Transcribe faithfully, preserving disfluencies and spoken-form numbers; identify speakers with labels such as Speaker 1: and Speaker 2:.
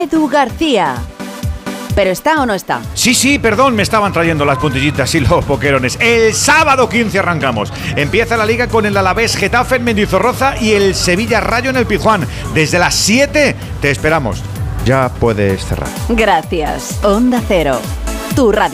Speaker 1: Edu García. ¿Pero está o no está?
Speaker 2: Sí, sí, perdón, me estaban trayendo las puntillitas y los boquerones. El sábado quince arrancamos. Empieza la liga con el Alavés Getafe en Mendizorroza y el Sevilla Rayo en el Pizjuán. Desde las siete te esperamos. Ya puedes cerrar.
Speaker 1: Gracias. Onda Cero, tu radio.